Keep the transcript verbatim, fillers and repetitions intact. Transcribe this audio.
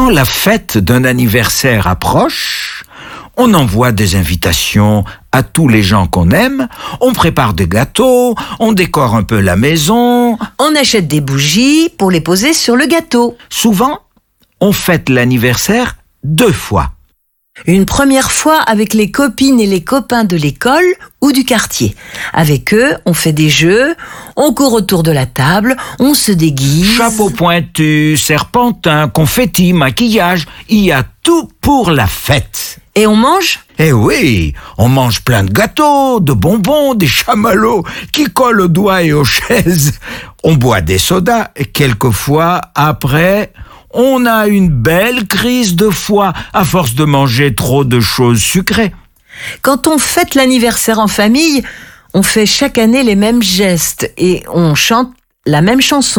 Quand la fête d'un anniversaire approche, on envoie des invitations à tous les gens qu'on aime, on prépare des gâteaux, on décore un peu la maison. On achète des bougies pour les poser sur le gâteau. Souvent, on fête l'anniversaire deux fois. Une première fois avec les copines et les copains de l'école ou du quartier. Avec eux, on fait des jeux, on court autour de la table, on se déguise. Chapeau pointu, serpentin, confetti, maquillage, il y a tout pour la fête. Et on mange ? Eh oui, on mange plein de gâteaux, de bonbons, des chamallows qui collent aux doigts et aux chaises. On boit des sodas et quelquefois, après, on a une belle crise de foie à force de manger trop de choses sucrées. Quand on fête l'anniversaire en famille, on fait chaque année les mêmes gestes et on chante la même chanson.